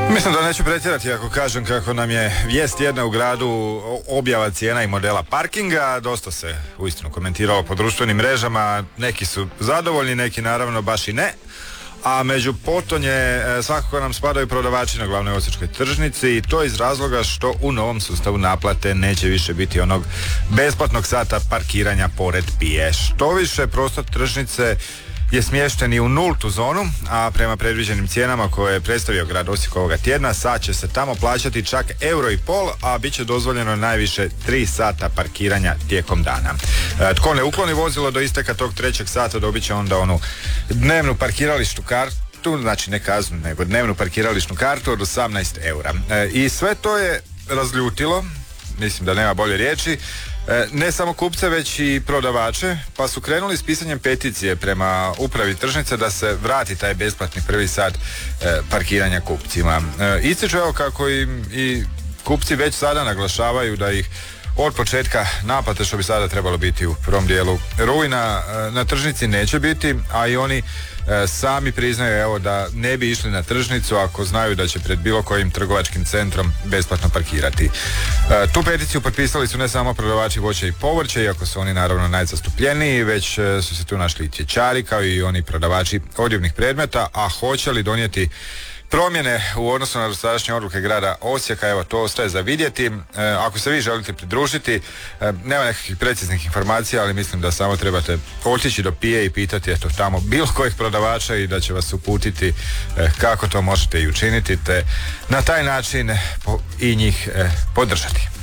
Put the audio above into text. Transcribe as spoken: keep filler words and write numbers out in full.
Mislim da neću pretjerati ako kažem kako nam je vijest jedna u gradu objava cijena i modela parkinga. Dosta se uistinu komentiralo po društvenim mrežama. Neki su zadovoljni, neki naravno baš i ne. A među potonje svakako nam spadaju prodavači na glavnoj osječkoj tržnici i to iz razloga što u novom sustavu naplate neće više biti onog besplatnog sata parkiranja pored pije. Što više, prostor tržnice je smješten i u nultu zonu, a prema predviđenim cijenama koje je predstavio grad Osijek ovoga tjedna, sat će se tamo plaćati čak euro i pol, a bit će dozvoljeno najviše tri sata parkiranja tijekom dana. E, tko ne ukloni vozilo do isteka tog trećeg sata dobit će onda onu dnevnu parkirališnu kartu, znači ne kaznu, nego dnevnu parkirališnu kartu od osamnaest eura. E, I sve to je razljutilo, mislim da nema bolje riječi, ne samo kupce, već i prodavače, pa su krenuli s pisanjem peticije prema upravi tržnice da se vrati taj besplatni prvi sat e, parkiranja kupcima. E, ističu evo kako im i kupci već sada naglašavaju da ih od početka naplate, što bi sada trebalo biti u prvom dijelu rujna, na tržnici neće biti, a i oni e, sami priznaju evo da ne bi išli na tržnicu ako znaju da će pred bilo kojim trgovačkim centrom besplatno parkirati. E, tu peticiju potpisali su ne samo prodavači voća i povrća, iako su oni naravno najzastupljeniji, već e, su se tu našli i cvjećari kao i oni prodavači odjevnih predmeta, a hoće li donijeti promjene u odnosu na dosadašnje odluke grada Osijeka, evo to ostaje za vidjeti. E, ako se vi želite pridružiti, e, nema nekakvih preciznih informacija, ali mislim da samo trebate otići do pije i pitati eto tamo bilo kojih prodavača i da će vas uputiti e, kako to možete i učiniti, te na taj način po, i njih e, podržati.